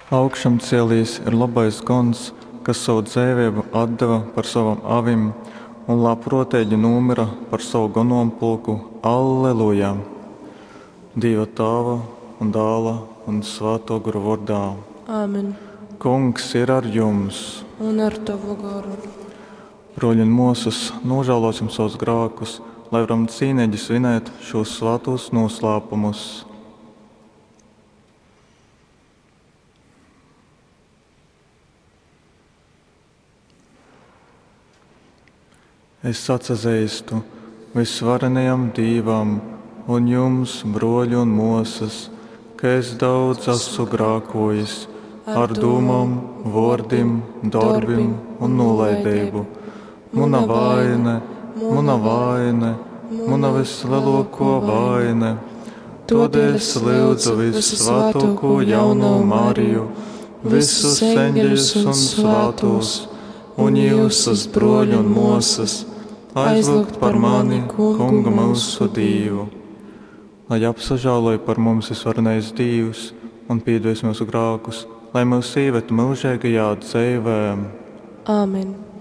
Augšām celīs ir labais gons, kas savu dzīvību atdeva par savam avim, un labprotīgi numira par savu gonompulku. Alleluja! Dieva Tēva un Dēla un Svēto garu vārdā. Āmen. Kungs ir ar jums! Un ar tavu garu. Broļi un mūsas, nožēlosim savus grēkus, lai varam cīnīgi svinēt šos svētos noslēpumus. Es atzīstu visvarenajam Dievam un jums, broļi un mūsas, ka es daudz esmu grēkojis ar domām, vārdiem, darbiem un nolaidību. Mana vaina, mana vislielākā vaina. Tādēļ es lūdzu visvētāko jauno Mariju, visus eņģeļus un svētos, un jūsus broļi un mūsas, aizlūgt par mani, Kungu mūsu Dievu. Lai apsažāloja par mums visvarenais Dievs un piedod mūsu grēkus, lai mūs ievetu mūžīgajā dzīvē. Āmen.